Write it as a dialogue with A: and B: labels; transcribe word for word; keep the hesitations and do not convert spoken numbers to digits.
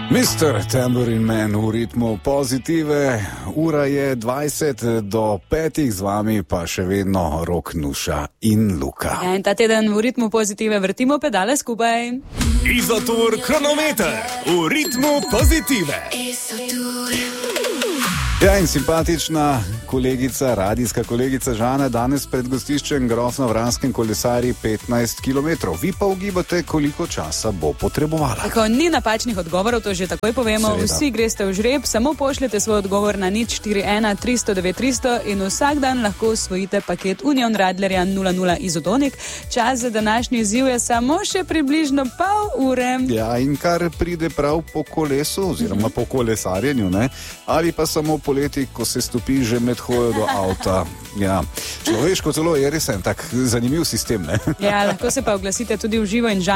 A: mister Tambourine Man v ritmu Pozitive, ura je dvajset do petih, z vami pa še vedno Rok, Nuša in Luka.
B: Ja, in ta teden v ritmu Pozitive vrtimo pedale skupaj.
C: Izotur kronometer v ritmu Pozitive.
A: Ja, in simpatična kolegica, radijska kolegica Žana danes pred gostiščem Grof na Vranskem kolesari petnajst kilometrov. Vi pa ugibate, koliko časa bo potrebovala.
B: Tako, ni napačnih odgovorov, to že takoj povemo.
A: Seveda.
B: Vsi greste v žreb, samo pošljete svoj odgovor na nič štiri ena tri sto devet tristo in vsak dan lahko osvojite paket Union Radlerja nula nula izotonik. Čas za današnji izziv je samo še približno pol ure.
A: Ja, in kar pride prav po kolesu, oziroma po kolesarjenju, ne? Ali pa samo poleti, ko se stopi že med hojo do avta. Ja, človeško telo je res en tak zanimiv sistem, ne?
B: Ja, lahko se pa oglasite tudi v živo in